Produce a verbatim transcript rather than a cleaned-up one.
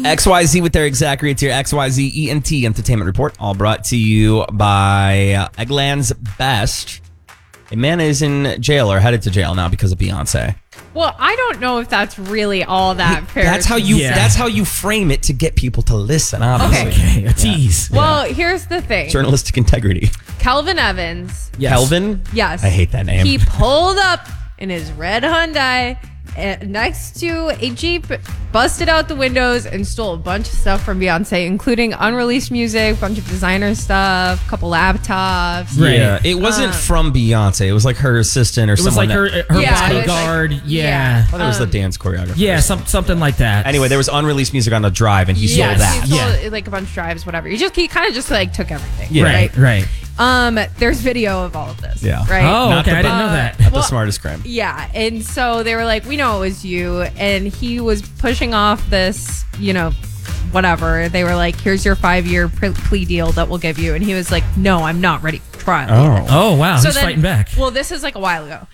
X Y Z with their exact rates here. X Y Z E N T Entertainment Report, all brought to you by uh, Eggland's Best. A man is in jail or headed to jail now because of Beyonce. Well, I don't know if that's really all that fair. That's how you. Yeah. That's how you frame it to get people to listen. Obviously, Okay, a tease. Well, here's the thing. journalistic integrity. Calvin Evans. Yes. Kelvin. Yes. I hate that name. He pulled up in his red Hyundai uh, next to a Jeep, busted out the windows, and stole a bunch of stuff from Beyonce, including unreleased music, a bunch of designer stuff, a couple laptops. Right. Yeah, it wasn't Um, from Beyonce. It was like her assistant or It was someone. like her, that, her Yeah, it was bodyguard. like- yeah. yeah. I thought it was um, the dance choreographer. Yeah, some, something like that. Anyway, there was unreleased music on the drive, and he Yes, stole that. He stole Yeah. like a bunch of drives, whatever. He just he kind of just like took everything. Yeah. Right, right. Um, there's video of all of this. Yeah. Right. Oh, Not okay. the I didn't bu- know that. Not Well, the smartest crime. Yeah, and so they were like, we know it was you, and he was pushing off this, you know, whatever. They were like, here's your five-year pre- plea deal that we'll give you, and he was like, no, I'm not ready for trial. Oh. Oh, wow. So He's then- fighting back. Well, this is like a while ago.